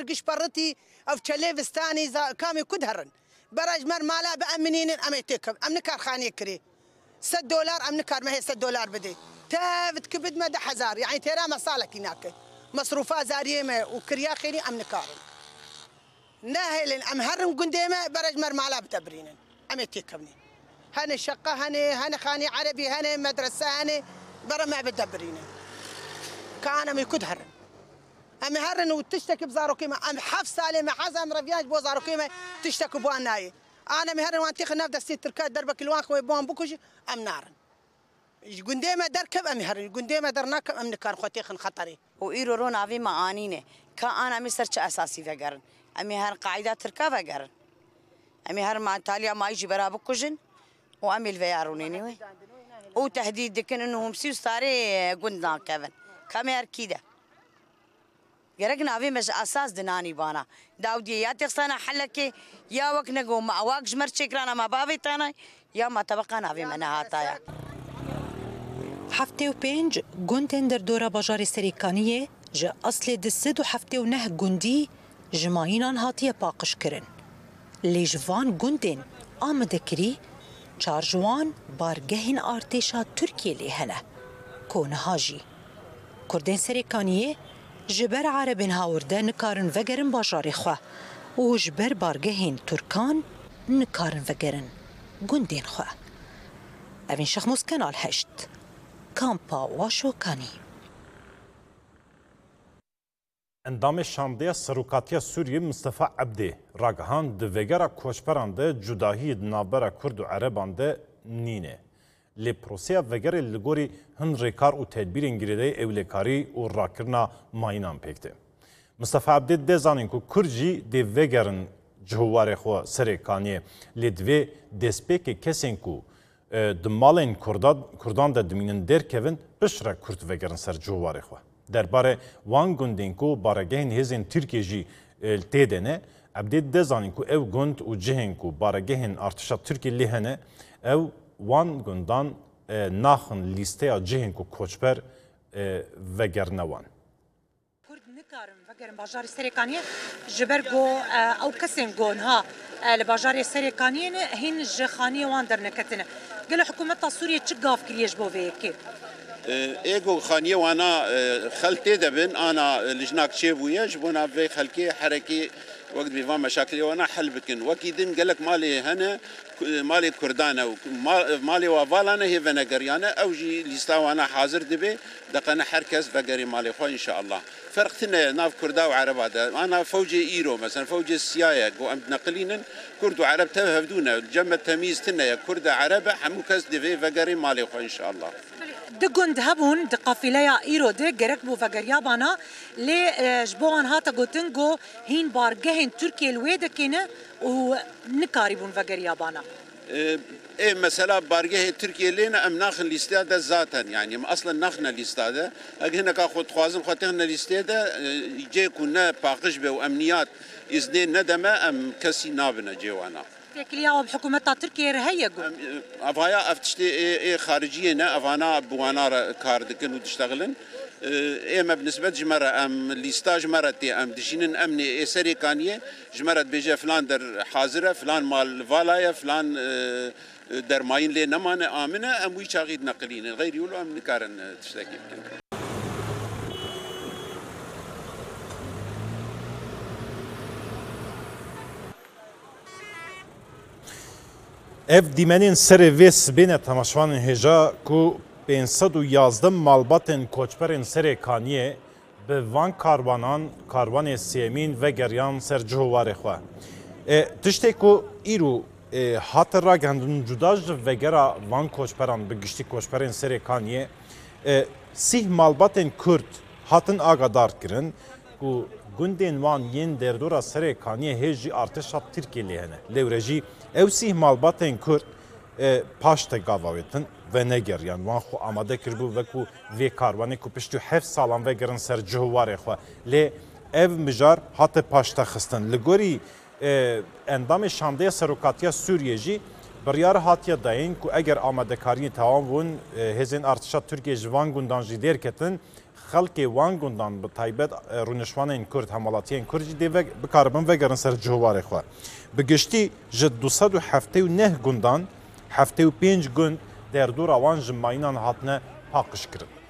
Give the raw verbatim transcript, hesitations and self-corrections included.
برقش برتي أو تشليفستاني كامي كدهرن برج مر مالا بأمنين أميتكم أمن كارخانة كري ست دولار أمن كار ما هي ست دولار بدي تافت كبد مدى حزار يعني ترى مصالك هناك مصروفات زارية ما وكريا خيري أمن كارن ناهلين أم هرم قنديمة برج مر مالا بتبرين أميتكمني هني شقة هني هني خاني عربي هني مدرسة هني برا ما بدبرين كان أمي كدهرن أمي هرن وتشتكي بزاروكيمة أم حف سالمة حزم رفياج بو زاروكيمة تشتكي بواناي أنا مهرن وانتيخ نفس السيد تركات دربك الوانك ويبوان بوكوش أم نارن قنديمة دركب أمي هرن قنديمة درناكب أم نكار خوتيخن خطري وإيرو رون عفي معانينه كأن أمي سرش أساسي فقرن أمي هرن قاعدة تركا فقرن أمي هرن مع تاليا ما يجي برا بوكوشن وأمي الفيارونيني وتهديد دكن إنهم سيو صاري قندنا كفن كامير كيدا يرقنا في مش أساس دناني بانا داودي يا تخسنا حلكي يا وقت نقوم مع واقج مرشكرانا ما بابي تانا يا ما تبقى في منها هاتايا هفته و پنج گوندن در دورا باجار سریکانیه جا اصل دسد و هفته و نه گوندی جماینان هاتیه پاقش کرن لی جوان گوندن آمده کری چار جوان بارگهین ارتشا ترکیه لی هنه کونه هاجی کردن سریکانیه جبر عربین هاورده نکارن وگرن باجاری خواه و جبر بارگهین ترکان نکارن وگرن گوندین خواه اوین شخموس کنال هشت کامپا واشوکانی اندام شاندیا سروکاتیا سوریه مصطفی عبدی راگهان دوگرا کوشپران ده جداهی نابرا کرد و عربان ده نینه لی پروسیا وگر لگوری هن ریکار و تدبیر انگریده اولکاری و راکرنا ماینان پکته مصطفی عبدی ده زانین که کرجی ده وگرن جهوار خو سریکانیه لی دوی دسپیک کسین که دمالین کردان ده دمینن درکوین بشره کرد وگرن سر جهوار خو درباره وان گوندین کو بارگهین هزین ترکیه جی تیدنه عبدی ده زانین که او گوند و جهین کو بارگهین ارتشا ترکیه لیهنه او وان گوندان ناخن لیسته جهین کو کوچبر وگرنوان کرد نکارن وگرن باجار سریکانیه جبر گو او کسین گون ها لباجار سریکانیه هین جخانی وان در نکتنه قال حكومة سوريا تشقاف كريش بوفيكي ايجو خانيه وانا خلتي دبن انا لجناك شيفويا جبونا في خلكي حركي وقت بيفان مشاكل وانا حل بكن وكيدن قال لك مالي هنا مالي كردانه مالي وفالانا هي فنقريانا اوجي ليستا وانا حاضر دبي دقنا حركز فقري مالي خو ان شاء الله فرقتنا ناف كردا وعرب هذا انا فوجي ايرو مثلا فوجي السيايه قو ام نقلين كرد وعرب تهفدونا جمع تمييز تنا يا كرد عرب حموكس دبي فقري مالي خو ان شاء الله دقون دهبون دقافلة إيرو ده جرك بو فجريابانا لجبوان هاتا جوتنجو هين بارجهن تركيا الويدة كنا ونكاربون فجريابانا. إيه مثلا بارجه تركيا لنا أم ناخن الاستادة ذاتا يعني أصلا ناخن الاستادة أجهنا كأخذ خوازم خاطرنا الاستادة يجي كنا باقش بأمنيات إذن ندمة أم كسي نابنا جوانا. كليا بحكومة تركيا رهية جو. أفايا أفتشتي إيه خارجينا أفانا بوانا كاردكن وتشتغلن. إيه ما بالنسبة جمرة أم الاستاج مرتي أم دشينن أمني إيه سريكانية جمرة بيجي فلان در حاضرة فلان مال فالايا فلان در ماين لي نمان آمنة أم ويشاغيد نقلين غير يقولوا أم نكارن تشتكي بكن. اف دیمنین سر ویس بین تماشوان هجا کو پانصد و یازده مالباتن کوچبرین سر کانیه به وان کاروانان کاروان سیمین و گریان سر جهوار خواه. تشتی کو ایرو هات را گندون جداج و گرا وان کوچبران به گشتی کوچبرین سر کانیه سیه مالباتن کرد هاتن آگادار کرن کو گندین وان ین دردورا سر کانیه هجی ارتشا ترکی لیهنه لورجی او سیه مالباتن کرد پاشت گاواویتن و نگریان وان خو آماده کربو وکو وی کاروانی کو پشتو هفت سالان وگرن سر جهوار خو لی او مجار هات پاشت خستن لگوری اندام شانده سروکاتیا سوریه جی بریار هاتیا داین کو اگر آماده کاری تمام ون هزین ارتشا ترکیه جوان گوندان جی دیر کتن خەڵکێ وان گوندان بە تایبەت ڕوونشوانên کورد هەماڵاتیên کورد jî dê bikaribin vegerin ser cihwarê xwe. Bi giştî ji du sed û heftê û neh gundan heftê û pênc gund derdora wan ji mayînan hatine paqij kirin.